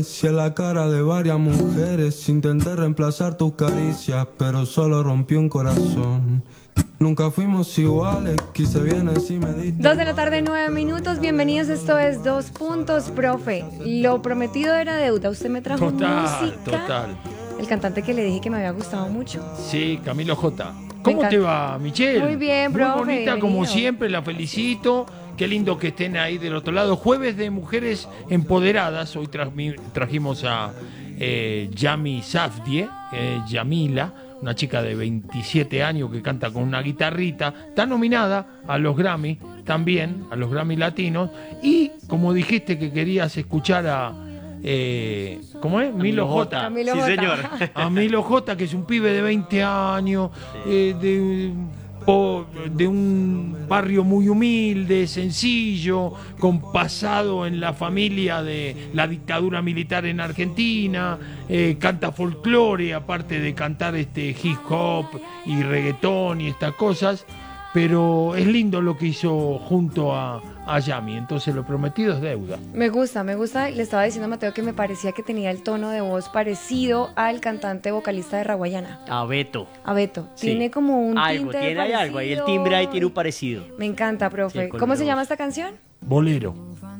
En la cara de varias mujeres, intenté reemplazar tus caricias, pero solo rompí un corazón. Nunca fuimos iguales, quise bien si me diste. 2 de la tarde, 9 minutos. Bienvenidos, esto es 2 Puntos, profe. Lo prometido era deuda. Usted me trajo música. Total. El cantante que le dije que me había gustado mucho. Sí, Camilo J. ¿Cómo te va, Michelle? Muy bien, profe. Muy bonita, como bienvenido. siempre, la felicito. Qué lindo que estén ahí del otro lado. Jueves de Mujeres Empoderadas. Hoy trajimos a Yami Safdie, Yamila, una chica de 27 años que canta con una guitarrita. Está nominada a los Grammy, también, a los Grammy Latinos. Y, como dijiste que querías escuchar a... ¿cómo es? Milo J. Camilo Sí, J. señor. A Milo J, que es un pibe de 20 años, de un barrio muy humilde, sencillo, con pasado en la familia de la dictadura militar en Argentina, canta folclore, aparte de cantar hip hop y reggaetón y estas cosas, pero es lindo lo que hizo junto a Yami, entonces lo prometido es deuda. Me gusta. Le estaba diciendo a Mateo que me parecía que tenía el tono de voz parecido al cantante vocalista de Raguayana, A Beto. a Beto. Sí. Tiene como un Algo, tinte tiene ahí algo. Ahí el parecido. timbre ahí tiene un parecido. Me encanta, profe. Sí, con ¿Cómo el se voz. llama esta canción? Bolero.